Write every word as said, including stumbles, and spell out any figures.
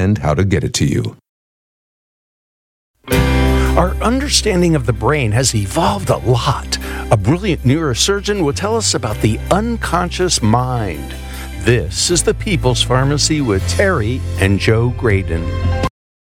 and how to get it to you. Our understanding of the brain has evolved a lot. A brilliant neurosurgeon will tell us about the unconscious mind. This is the People's Pharmacy with Terry and Joe Graydon.